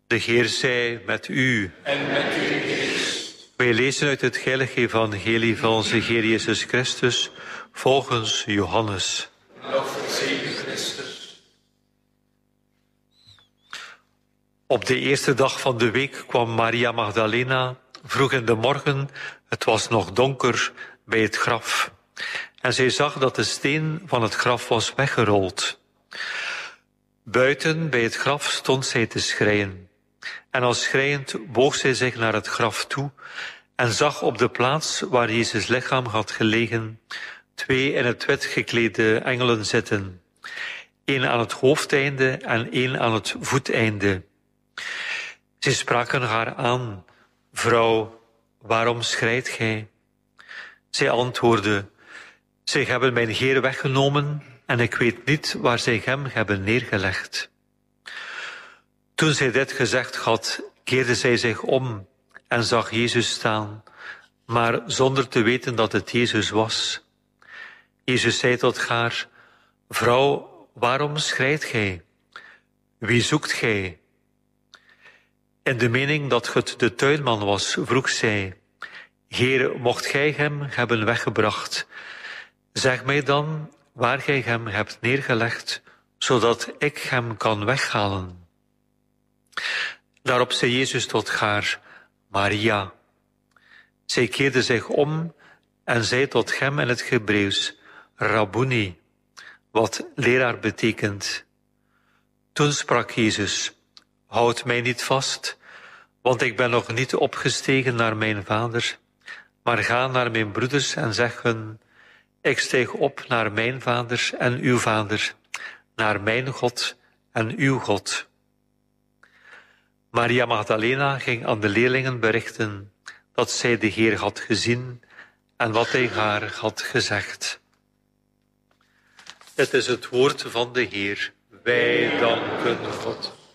De Heer zij met u. En met uw geest. Wij lezen uit het heilige evangelie van onze Heer Jezus Christus volgens Johannes. Lof zegen Christus. Op de eerste dag van de week kwam Maria Magdalena vroeg in de morgen, het was nog donker, bij het graf. En zij zag dat de steen van het graf was weggerold. Buiten bij het graf stond zij te schreien. En al schreiend boog zij zich naar het graf toe en zag op de plaats waar Jezus' lichaam had gelegen 2 in het wit geklede engelen zitten. 1 aan het hoofdeinde en 1 aan het voeteinde. Zij spraken haar aan: Vrouw, waarom schreit gij? Zij antwoordde: Zij hebben mijn Heer weggenomen en ik weet niet waar zij hem hebben neergelegd. Toen zij dit gezegd had, keerde zij zich om en zag Jezus staan, maar zonder te weten dat het Jezus was. Jezus zei tot haar: Vrouw, waarom schreit gij? Wie zoekt gij? In de mening dat het de tuinman was, vroeg zij: Heer, mocht gij hem hebben weggebracht? Zeg mij dan waar gij hem hebt neergelegd, zodat ik hem kan weghalen. Daarop zei Jezus tot haar: Maria. Zij keerde zich om en zei tot hem in het Hebreeuws: Rabboni, wat leraar betekent. Toen sprak Jezus: Houd mij niet vast, want ik ben nog niet opgestegen naar mijn Vader, maar ga naar mijn broeders en zeg hun: Ik steeg op naar mijn Vader en uw Vader, naar mijn God en uw God. Maria Magdalena ging aan de leerlingen berichten dat zij de Heer had gezien en wat hij haar had gezegd. Het is het woord van de Heer. Wij danken God.